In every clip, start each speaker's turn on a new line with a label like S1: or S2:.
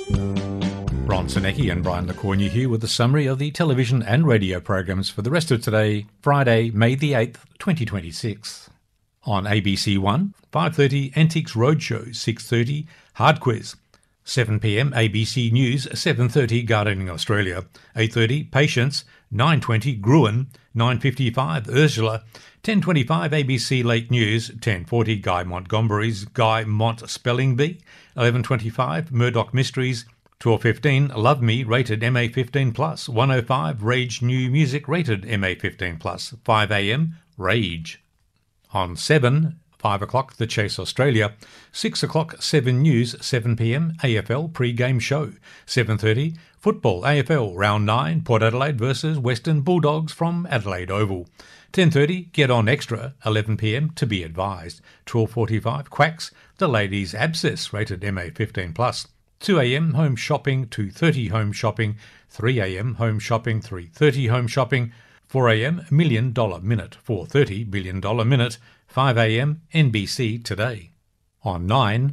S1: Ron Sinecki and Brian Lecornu here with a summary of the television and radio programs for the rest of today, Friday, May the 8th, 2026. On ABC One, 5:30 Antiques Roadshow, 6:30 Hard Quiz, 7pm ABC News, 7:30 Gardening Australia, 8:30 Patience, 9:20 Gruen, 9:55 Ursula, 10:25 ABC Late News, 10:40 Guy Montgomery's Guy Mont Spelling Bee, 11:25 Murdoch Mysteries, 12:15 Love Me rated MA15+, 105 Rage New Music rated MA15+, 5am Rage. On 5 o'clock The Chase Australia, 6 o'clock 7 News, 7pm AFL pre-game show, 7:30 Football AFL Round 9 Port Adelaide versus Western Bulldogs from Adelaide Oval, 10:30 Get On Extra, 11pm To Be Advised, 12:45 Quacks The Ladies Abscess rated MA15+, 2am Home Shopping, 2:30 Home Shopping, 3am Home Shopping, 3:30 Home Shopping, 4am $1 Million Minute, 4:30 $1 Billion Minute, 5am NBC Today. On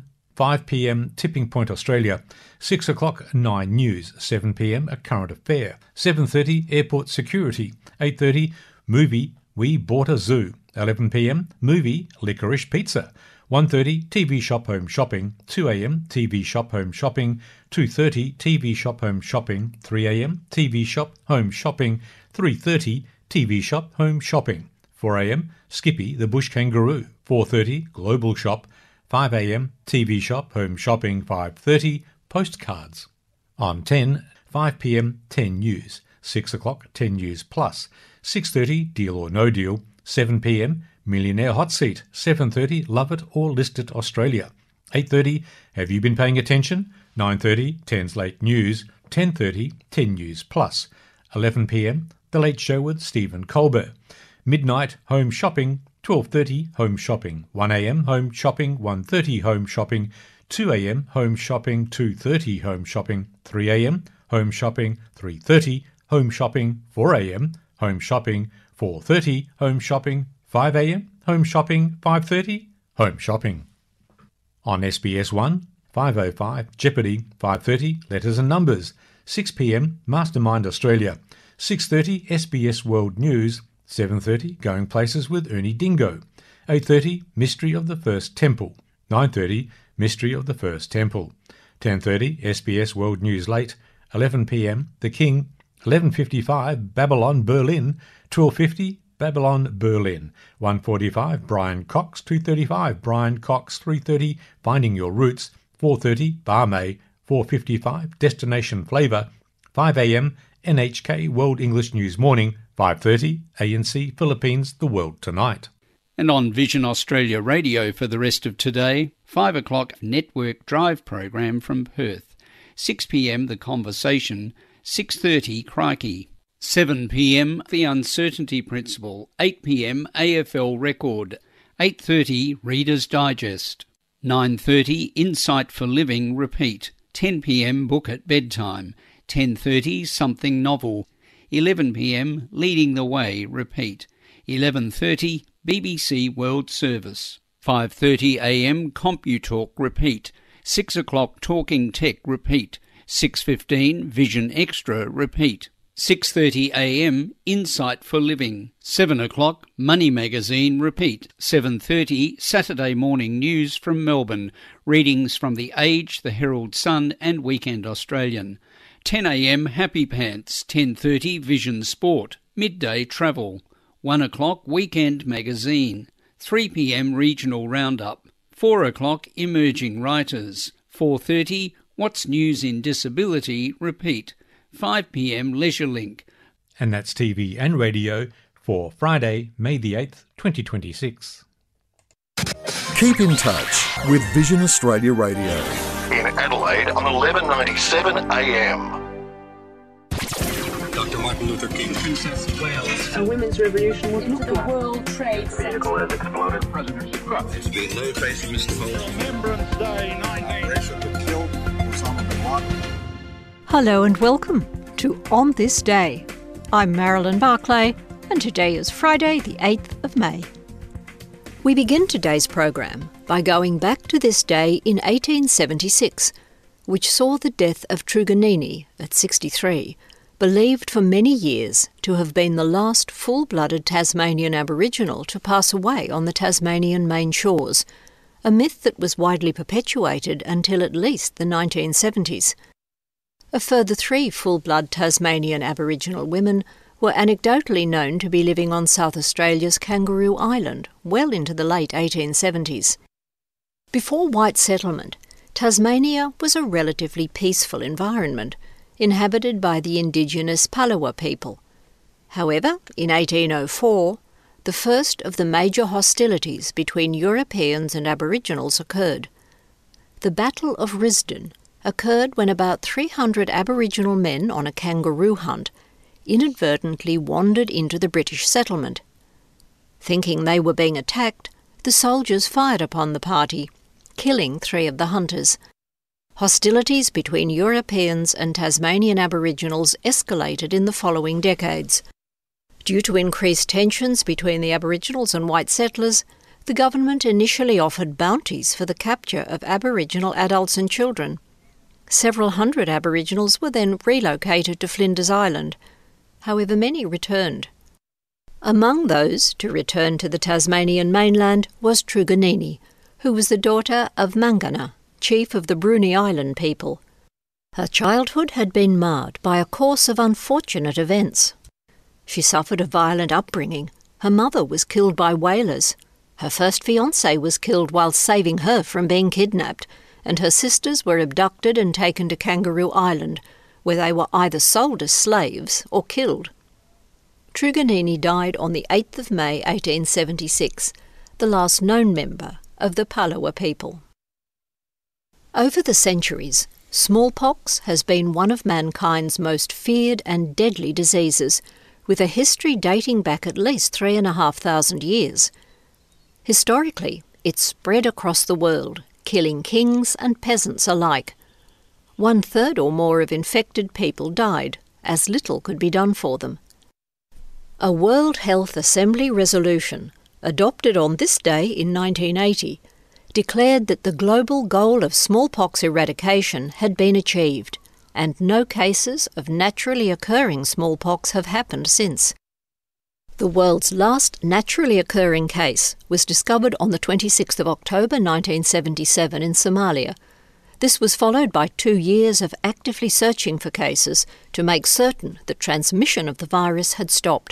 S1: 5pm Tipping Point Australia, 6 o'clock 9 News, 7pm A Current Affair, 7:30 Airport Security, 8:30 Movie We Bought a Zoo, 11pm Movie Licorice Pizza, 1:30 TV Shop Home Shopping, 2am TV Shop Home Shopping, 2:30 TV Shop Home Shopping, 3am TV Shop Home Shopping, 3:30 TV Shop Home Shopping, 4am Skippy the Bush Kangaroo, 4:30 Global Shop, 5am TV Shop Home Shopping, 5:30 Postcards. On 5pm 10 News, 6 o'clock 10 News Plus, 6:30 Deal or No Deal, 7pm Millionaire Hot Seat, 7:30 Love It or List It Australia, 8:30 Have You Been Paying Attention, 9:30 10's Late News, 10:30 10 News Plus, 11pm The Late Show with Stephen Colbert, midnight Home Shopping, 12:30 Home Shopping, 1am Home Shopping, 1:30 Home Shopping, 2am Home Shopping, 2:30 Home Shopping, 3am Home Shopping, 3:30 Home Shopping, 4am Home Shopping, 4:30 Home Shopping, 5am Home Shopping, 5:30 Home Shopping. On SBS One, 5:05 Jeopardy, 5:30 Letters and Numbers, 6pm Mastermind Australia, 6:30 SBS World News, 7:30 Going Places with Ernie Dingo, 8:30 Mystery of the First Temple, 9:30 Mystery of the First Temple, 10:30 SBS World News Late, 11pm The King, 11:55 Babylon Berlin, 12:50 Babylon Berlin, 1:45 Brian Cox, 2:35 Brian Cox, 3:30 Finding Your Roots, 4:30 Barmay, 4:55 Destination Flavour, 5am NHK World English News Morning, 5:30 ANC Philippines The World Tonight.
S2: And on Vision Australia Radio for the rest of today, 5 o'clock Network Drive program from Perth, 6pm The Conversation, 6:30 Crikey, 7pm The Uncertainty Principle, 8pm AFL Record, 8:30 Reader's Digest, 9:30 Insight for Living Repeat, 10pm Book at Bedtime, 10:30 Something Novel, 11pm Leading the Way Repeat, 11:30 BBC World Service, 5:30am CompuTalk Repeat, 6 o'clock Talking Tech Repeat, 6:15 Vision Extra Repeat, 6:30am Insight for Living, 7 o'clock Money Magazine Repeat, 7:30 Saturday Morning News from Melbourne, readings from The Age, The Herald Sun and Weekend Australian, 10am Happy Pants, 10:30 Vision Sport, Midday Travel, 1 o'clock Weekend Magazine, 3pm Regional Roundup, 4 o'clock Emerging Writers, 4:30 What's News in Disability Repeat, 5pm Leisure Link.
S1: And that's TV and radio for Friday, May the 8th, 2026.
S3: Keep in touch with Vision Australia Radio.
S4: In Adelaide on 1197 AM.
S5: Dr. Martin Luther King. Princess of Wales.
S6: A women's revolution was
S7: into the World Trade Center.
S4: Vehicle has exploded.
S5: President Trump. There's been no trace of Mr. Bolton.
S8: Remembrance Day 19.
S5: Killed Osama bin Laden.
S9: Hello and welcome to On This Day. I'm Marilyn Barclay and today is Friday the 8th of May. We begin today's program by going back to this day in 1876, which saw the death of Truganini at 63, believed for many years to have been the last full-blooded Tasmanian Aboriginal to pass away on the Tasmanian main shores, a myth that was widely perpetuated until at least the 1970s. A further 3 full-blood Tasmanian Aboriginal women were anecdotally known to be living on South Australia's Kangaroo Island well into the late 1870s. Before white settlement, Tasmania was a relatively peaceful environment, inhabited by the indigenous Palawa people. However, in 1804, the first of the major hostilities between Europeans and Aboriginals occurred. The Battle of Risdon occurred when about 300 Aboriginal men on a kangaroo hunt inadvertently wandered into the British settlement. Thinking they were being attacked, the soldiers fired upon the party, killing 3 of the hunters. Hostilities between Europeans and Tasmanian Aboriginals escalated in the following decades. Due to increased tensions between the Aboriginals and white settlers, the government initially offered bounties for the capture of Aboriginal adults and children. Several hundred Aboriginals were then relocated to Flinders Island. However, many returned. Among those to return to the Tasmanian mainland was Truganini, who was the daughter of Mangana, chief of the Bruny Island people. Her childhood had been marred by a course of unfortunate events. She suffered a violent upbringing. Her mother was killed by whalers. Her first fiancé was killed while saving her from being kidnapped, and her sisters were abducted and taken to Kangaroo Island, where they were either sold as slaves or killed. Truganini died on the 8th of May 1876, the last known member of the Palawa people. Over the centuries, smallpox has been one of mankind's most feared and deadly diseases, with a history dating back at least 3,500 years. Historically, it spread across the world, killing kings and peasants alike. 1/3 or more of infected people died, as little could be done for them. A World Health Assembly resolution, adopted on this day in 1980, declared that the global goal of smallpox eradication had been achieved, and no cases of naturally occurring smallpox have happened since. The world's last naturally occurring case was discovered on the 26th of October 1977 in Somalia. This was followed by 2 years of actively searching for cases to make certain that transmission of the virus had stopped.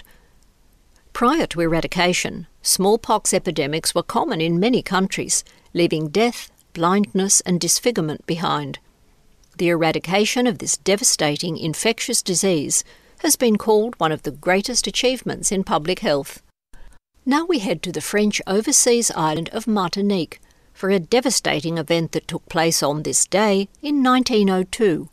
S9: Prior to eradication, smallpox epidemics were common in many countries, leaving death, blindness and disfigurement behind. The eradication of this devastating infectious disease has been called one of the greatest achievements in public health. Now we head to the French overseas island of Martinique for a devastating event that took place on this day in 1902.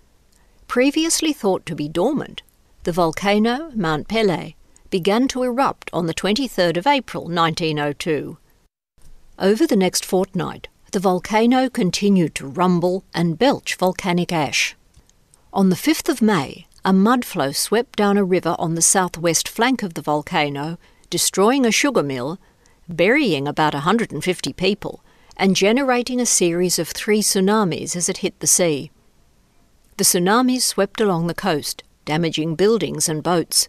S9: Previously thought to be dormant, the volcano Mount Pelée began to erupt on the 23rd of April 1902. Over the next fortnight, the volcano continued to rumble and belch volcanic ash. On the 5th of May, a mudflow swept down a river on the southwest flank of the volcano, destroying a sugar mill, burying about 150 people, and generating a series of 3 tsunamis as it hit the sea. The tsunamis swept along the coast, damaging buildings and boats.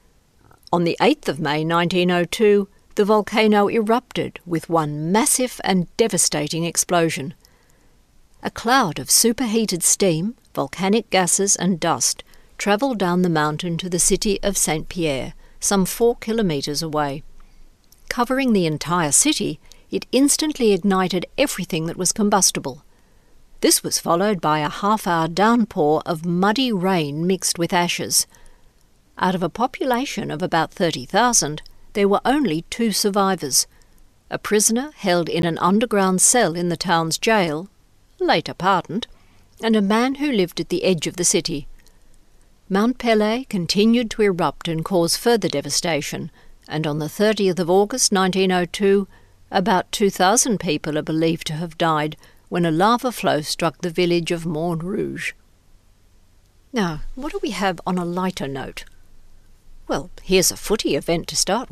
S9: On the 8th of May 1902, the volcano erupted with one massive and devastating explosion. A cloud of superheated steam, volcanic gases and dust travelled down the mountain to the city of Saint-Pierre, some 4 kilometres away. Covering the entire city, it instantly ignited everything that was combustible. This was followed by a half-hour downpour of muddy rain mixed with ashes. Out of a population of about 30,000, there were only 2 survivors: a prisoner held in an underground cell in the town's jail, later pardoned, and a man who lived at the edge of the city. Mount Pelée continued to erupt and cause further devastation, and on the 30th of August 1902, about 2,000 people are believed to have died when a lava flow struck the village of Morne Rouge. Now, what do we have on a lighter note? Well, here's a footy event to start with.